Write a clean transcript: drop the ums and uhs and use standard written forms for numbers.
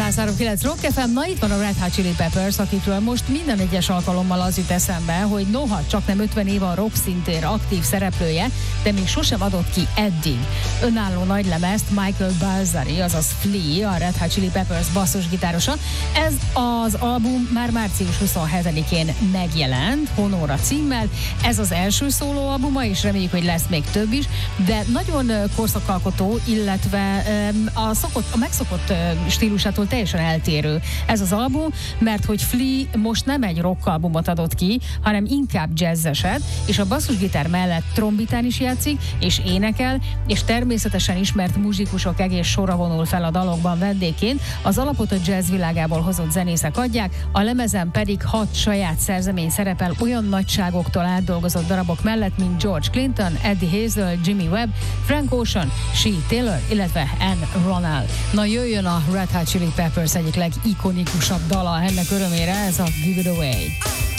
103.9 Rock FM, na itt van a Red Hot Chili Peppers, akikről most minden egyes alkalommal az jut eszembe, hogy noha csak nem 50 év a rock szintér aktív szereplője, de még sosem adott ki eddig önálló nagylemezt Michael Balzari, azaz Flea, a Red Hot Chili Peppers basszusgitárosa. Ez az album már március 27-én megjelent, Honora címmel. Ez az első szólóalbuma, és reméljük, hogy lesz még több is, de nagyon korszakalkotó, illetve a megszokott stílusától teljesen eltérő ez az album, mert hogy Flea most nem egy rock albumot adott ki, hanem inkább jazzeset, és a basszusgitár mellett trombitán is játszik, és énekel, és természetesen ismert muzsikusok egész sora vonul fel a dalokban vendégként. Az alapot a jazz világából hozott zenészek adják, a lemezen pedig 6 saját szerzemény szerepel olyan nagyságoktól átdolgozott darabok mellett, mint George Clinton, Eddie Hazel, Jimmy Webb, Frank Ocean, Shea Taylor, illetve Anne Ronald. Na jöjjön a Red Hot Chili Peppers egyik legikonikusabb dala ennek örömére, ez a Give It Away.